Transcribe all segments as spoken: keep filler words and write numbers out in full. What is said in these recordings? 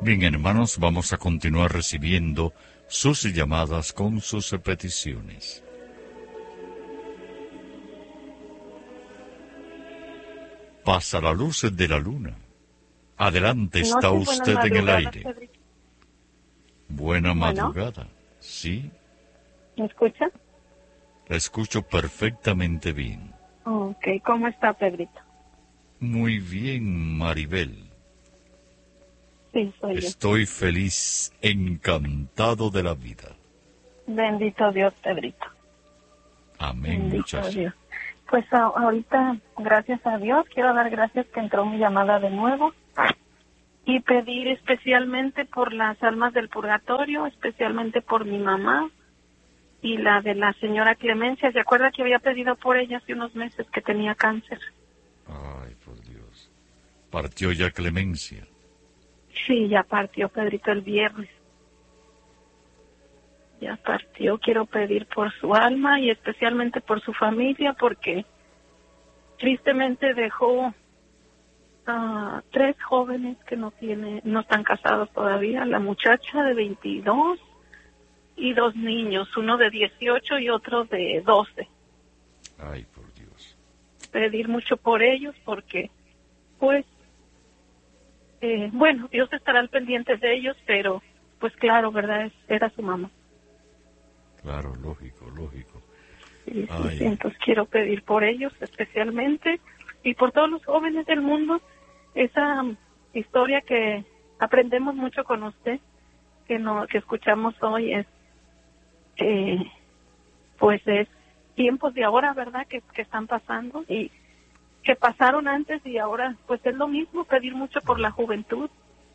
Bien, hermanos, vamos a continuar recibiendo sus llamadas con sus peticiones. Pasa la luz de la luna. Adelante, está Noches, usted en el aire. Pedrito. Buena Bueno. madrugada. ¿Sí? ¿Me escucha? La escucho perfectamente bien. Ok, ¿cómo está, Pedrito? Muy bien, Maribel. Sí, soy yo. Estoy feliz, encantado de la vida. Bendito Dios, Pedrito. Amén, Bendito muchacha. Dios. Pues a- ahorita, gracias a Dios, quiero dar gracias que entró mi llamada de nuevo y pedir especialmente por las almas del purgatorio, especialmente por mi mamá y la de la señora Clemencia. ¿Se acuerda que había pedido por ella hace unos meses que tenía cáncer? Ay, por Dios. Partió ya Clemencia. Sí, ya partió, Pedrito, el viernes. Ya partió. Quiero pedir por su alma y especialmente por su familia, porque tristemente dejó a tres jóvenes que no tiene, no están casados todavía. La muchacha de veintidós y dos niños, uno de dieciocho y otro de doce. Ay, por Dios. Pedir mucho por ellos, porque, pues, eh, bueno, Dios estará al pendiente de ellos, pero, pues claro, ¿verdad? Es- Era su mamá. Claro, lógico, lógico. Sí, sí, Ay. sí, entonces quiero pedir por ellos especialmente y por todos los jóvenes del mundo. Esa um, historia que aprendemos mucho con usted, que no que escuchamos hoy, es eh, pues es tiempos de ahora, ¿verdad? Que, que están pasando y que pasaron antes y ahora pues es lo mismo. Pedir mucho por la juventud,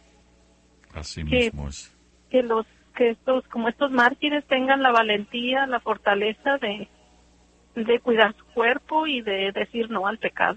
Así que mismo es. que los que estos como estos mártires tengan la valentía, la fortaleza de de cuidar su cuerpo y de decir no al pecado.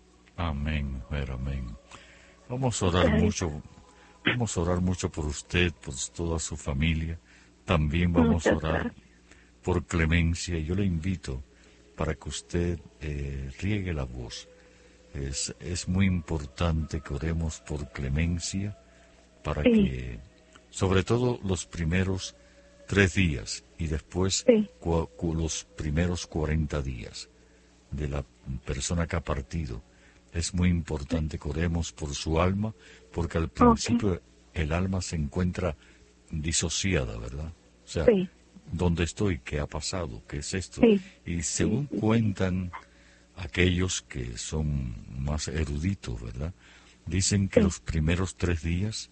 Amén, mujer, amén. Vamos a orar Sí. mucho, vamos a orar mucho por usted, por toda su familia. También vamos a Muchas orar gracias. por Clemencia. Yo le invito para que usted eh, riegue la voz. Es, es muy importante que oremos por Clemencia para Sí. que, sobre todo los primeros tres días y después Sí. cua- cu- los primeros cuarenta días de la persona que ha partido, es muy importante que oremos por su alma, porque al principio el alma se encuentra disociada, ¿verdad? O sea, Sí. ¿dónde estoy? ¿Qué ha pasado? ¿Qué es esto? Sí. Y según cuentan aquellos que son más eruditos, ¿verdad? Dicen que Sí. los primeros tres días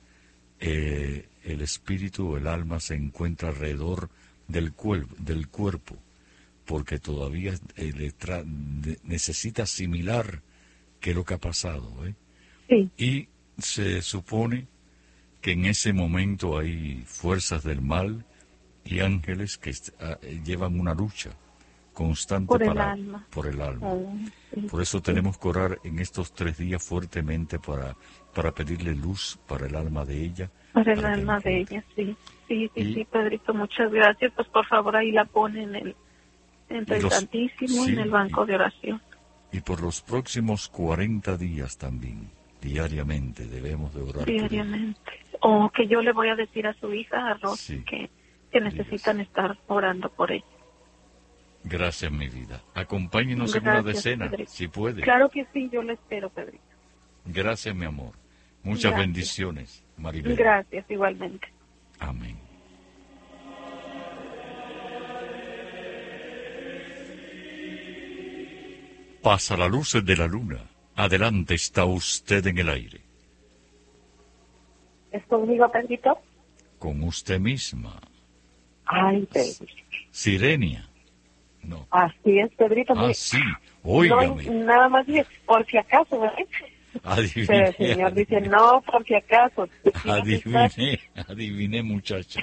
eh, el espíritu o el alma se encuentra alrededor del, cuerp- del cuerpo, porque todavía eh, le tra- de- necesita asimilar qué es lo que ha pasado, ¿eh? Sí. Y se supone que en ese momento hay fuerzas del mal y ángeles que est- ah, eh, llevan una lucha constante Por el para, alma. por el alma. Oh, sí. Por eso tenemos que orar en estos tres días fuertemente para, para pedirle luz para el alma de ella. Para el para que alma de encuentre. ella, sí. Sí, sí, Y- sí, Pedrito, muchas gracias. Pues por favor ahí la pone en el, entre Y el los- Santísimo, sí, en el banco y- de oración. Y por los próximos cuarenta días también, diariamente, debemos de orar por ella. Diariamente. O que yo le voy a decir a su hija, a Rosy, Sí. que, que necesitan estar orando por ella. Gracias, mi vida. Acompáñenos en una Gracias, decena, Pedrito. si puede. Claro que sí, yo le espero, Pedrito. Gracias, mi amor. Muchas Gracias. bendiciones, Maribel. Gracias, igualmente. Amén. Pasa la luz de la luna. Adelante, está usted en el aire. ¿Es conmigo, Pedrito? Con usted misma. Ay, Pedrito. Sirenia. No. Así es, Pedrito. Ah, mire, sí. no, Óigame. nada más dice, por si acaso, ¿verdad? Pero Adiviné. el señor dice, adiviné. no, por si acaso. Adiviné, adiviné, muchacha.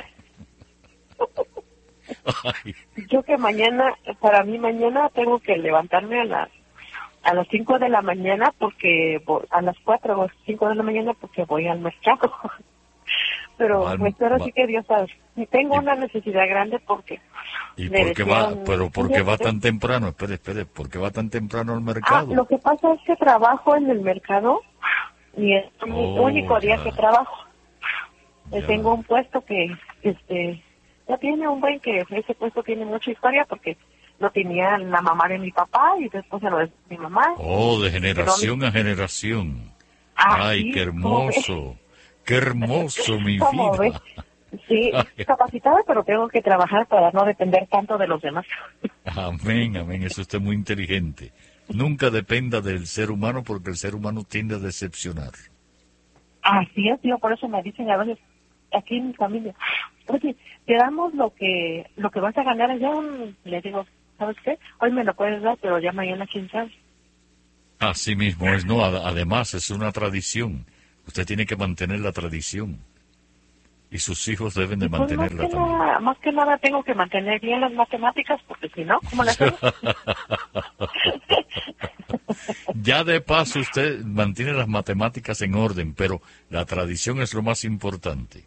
Ay, Yo que mañana, para mí mañana tengo que levantarme a las a las cinco de la mañana porque vo- a las cuatro o cinco de la mañana porque voy al mercado. Pero Va al- pues ahora va- sí que Dios sabe. Y tengo Y- una necesidad grande porque ¿Y me por qué va, decían, pero por qué va "Fíjate, tan temprano? Espere, espere, ¿por qué va tan temprano al Ah, mercado? lo que pasa es que trabajo en el mercado y es mi Oh, único día ya. que trabajo. Eh, tengo un puesto que este ya tiene un buen que ese puesto tiene mucha historia porque lo tenía la mamá de mi papá y después se lo de mi mamá. Oh, de Pero, generación a generación. ah, Ay, qué sí, ¿cómo ves? hermoso. Qué hermoso, mi ¿Cómo ves? vida. Sí, capacitada, pero tengo que trabajar para no depender tanto de los demás. Amén, amén. Es usted muy inteligente. Nunca dependa del ser humano porque el ser humano tiende a decepcionar. Así es, tío, por eso me dicen a veces aquí en mi familia, oye, te damos lo que lo que vas a ganar allá. Le digo, ¿sabes qué? Hoy me lo puedes dar, pero ya mañana quién sabe. Así mismo es, no, ad- además es una tradición. Usted tiene que mantener la tradición y sus hijos deben de Y pues más mantenerla que también. nada, más que nada tengo que mantener bien las matemáticas, porque si no, ¿cómo le hacemos? Ya de paso usted mantiene las matemáticas en orden, pero la tradición es lo más importante.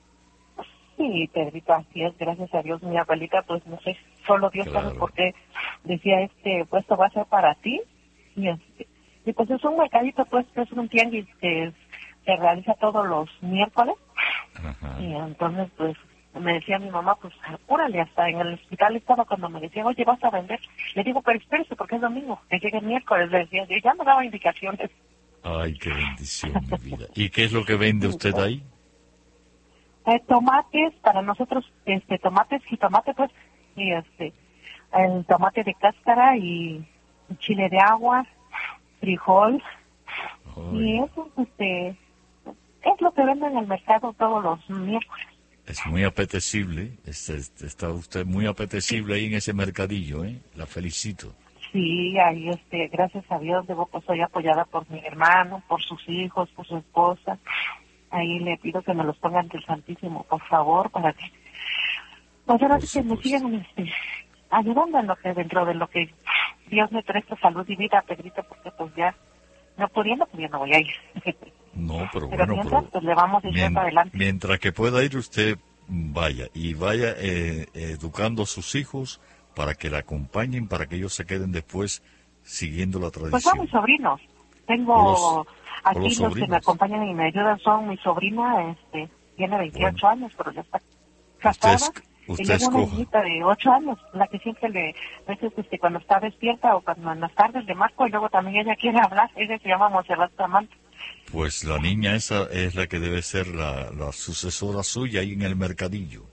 Sí, Pedrito, así es, gracias a Dios. Mi abuelita, pues no sé, solo Dios sabe Claro. por qué decía, este puesto va a ser para ti. Y, este, y pues es un mercadito, pues que es un tianguis que se realiza todos los miércoles. Ajá. Y entonces, pues, me decía mi mamá, pues, apúrale, hasta en el hospital estaba cuando me decía, oye, vas a vender. Le digo, pero espérese, porque es domingo, que llegue el miércoles. Le decía, yo ya me daba indicaciones. Ay, qué bendición, mi vida. ¿Y qué es lo que vende usted ahí? Eh, tomates, para nosotros, este, tomates, jitomate, pues, y este, el tomate de cáscara y chile de agua, frijol, y Ay, eso, este, es lo que venden en el mercado todos los miércoles. es muy apetecible. Este- este- está usted muy apetecible ahí en ese mercadillo, ¿eh? La felicito. Sí, ahí, este, gracias a Dios, debo, pues, soy apoyada por mi hermano, por sus hijos, por su esposa. Ahí le pido que me los pongan del Santísimo, por favor, para que, pues ahora Por sí que me supuesto. sigan, este, ayudando en lo que, dentro de lo que Dios me presta salud y vida, Pedrito, porque pues ya, no pudiendo, pues ya no voy a ir. No, pero Pero bueno, mientras, pero pues le vamos diciendo mien- adelante. mientras que pueda ir usted, vaya y vaya eh, educando a sus hijos para que la acompañen, para que ellos se queden después siguiendo la Pues son mis tradición. sobrinos. O los, Tengo o aquí los los que me sobrinos. acompañan y me ayudan son mi sobrina, este, tiene Bueno, veintiocho años, pero ya está usted, casada. es, Y usted luego una escoja. niñita de ocho años, la que siempre le, a veces este, cuando está despierta o cuando en las tardes le marco y luego también ella quiere hablar. Ella se llama Monserrat Samantha. Pues la niña esa es la que debe ser la, la sucesora suya ahí en el mercadillo.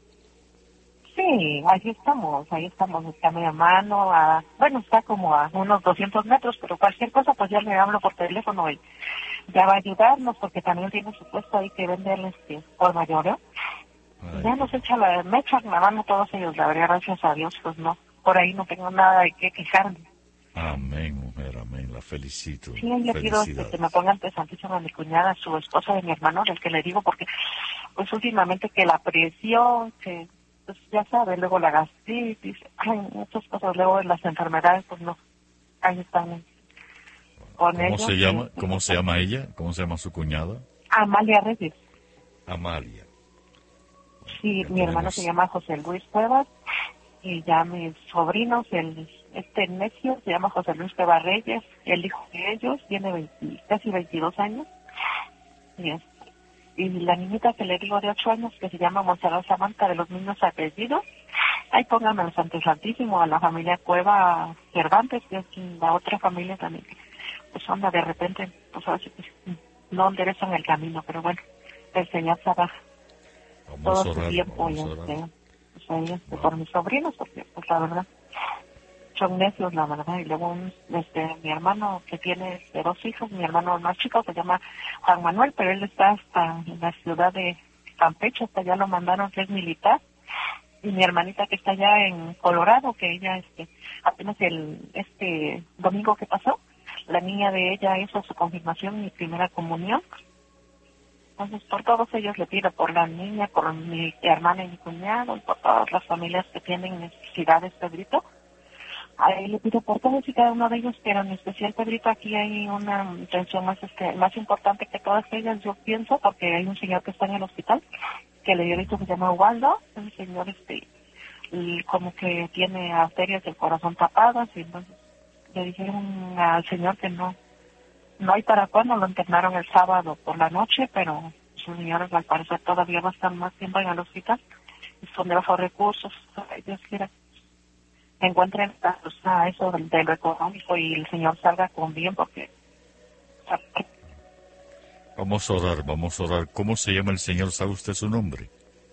Sí, ahí estamos, ahí estamos, está mi hermano, a, bueno, está como a unos doscientos metros, pero cualquier cosa pues ya le hablo por teléfono y ya va a ayudarnos porque también tiene su puesto ahí que venderles este, por mayoreo. Ay, Ya nos echa la, me echan la mano todos ellos, la verdad, gracias a Dios, pues no, por ahí no tengo nada de qué quejarme. amén, mujer, amén. La felicito. Sí, ahí le pido este, que me Felicidades. pongan ante Santísima a mi cuñada, su esposa de mi hermano, del que le digo, porque pues últimamente que la presión, que pues ya sabe, luego la gastritis, hay muchas cosas, luego las enfermedades, pues no, ahí están con ¿Cómo ellos. se llama? Este, ¿Cómo se llama ella? ¿Cómo se llama su cuñada? Amalia Reyes, Amalia. sí, Ya mi hermano se tenemos. llama José Luis Cuevas, y ya mis sobrinos, el este necio se llama José Luis Cuevas Reyes, el hijo de ellos tiene veinte, casi veintidós años, y este, y la niñita que le digo de ocho años que se llama Monserrat Samantha, de los mismos apellidos. Ahí pónganme al Santo Santísimo, a la familia Cueva Cervantes, que es la otra familia también, pues anda de repente, pues ahora sí que no enderezan el camino, pero bueno, el Señor sabrá Vamos todo a su orar, tiempo y vamos a orar. este, pues ahí este, Vamos. por mis sobrinos, porque pues la verdad son necios, la verdad. Y luego un, este, mi hermano que tiene este, dos hijos, mi hermano más chico se llama Juan Manuel, pero él está hasta en la ciudad de Campeche, hasta allá lo mandaron, que es militar. Y mi hermanita que está allá en Colorado, que ella este apenas el este domingo que pasó, la niña de ella hizo su confirmación y primera comunión. Entonces, por todos ellos le pido, por la niña, por mi hermana y mi cuñado, y por todas las familias que tienen necesidades, Pedrito. Ahí le pido por todos y cada uno de ellos, pero en especial, Pedrito, aquí hay una intención más este más importante que todas ellas, yo pienso, porque hay un señor que está en el hospital, que le dio visto que se llama Waldo, un señor este y como que tiene arterias del corazón tapadas, y entonces le dijeron al señor que no no hay para cuándo, lo internaron el sábado por la noche, pero muchos señores al parecer todavía va a estar más tiempo en el hospital, son de bajos recursos, Dios quiera encuentren a eso de, de lo económico y el Señor salga con bien, porque o sea, Vamos a orar, vamos a orar. ¿Cómo se llama el Señor? ¿Sabe usted su nombre?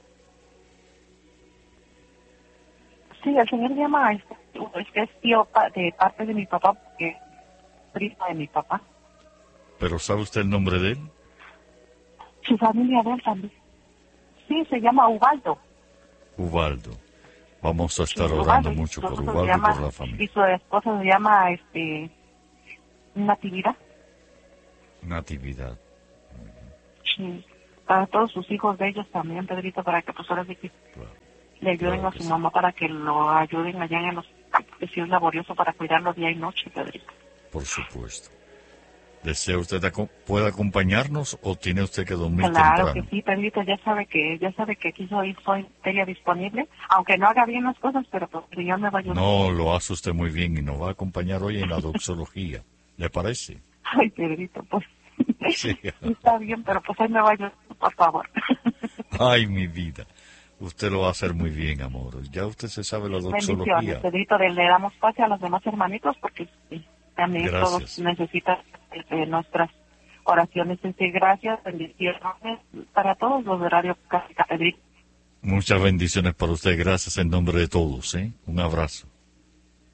sí, el Señor llama a este, es que es tío pa- de parte de mi papá, porque es prima de mi papá. ¿Pero sabe usted el nombre de él? Su familia de él también. Sí, se llama Ubaldo. Ubaldo. Vamos a estar Sí, orando Ubaldo, y mucho su por esposa se Ubaldo y llama- por la Y familia. su esposa se llama, este, Natividad. Natividad. Sí. Para todos sus hijos de ellos también, Pedrito, para que pues ahora sí que Claro. le ayuden Claro a que su sí. mamá para que lo ayuden allá en el hospital, porque sí es laborioso para cuidarlo día y noche, Pedrito. Por supuesto. ¿Desea usted aco- puede acompañarnos o tiene usted que dormir Claro temprano? que sí, Pedrito, ya sabe que ya sabe que aquí soy, soy ella disponible, aunque no haga bien las cosas, pero pues el Señor me va a ayudar. No, lo hace usted muy bien y nos va a acompañar hoy en la doxología. ¿Le parece? Ay, Pedrito, pues Sí. está bien, pero pues ahí me va a ayudar, por favor. Ay, mi vida. Usted lo va a hacer muy bien, amor. Ya usted se sabe la Bendiciones, doxología. Pedrito, le, le damos paz a los demás hermanitos porque sí, también Gracias. todos necesitan eh, nuestras oraciones. Y gracias, bendiciones para todos los de Radio Católica, Pedrito. Muchas bendiciones para usted. Gracias en nombre de todos, ¿eh? Un abrazo.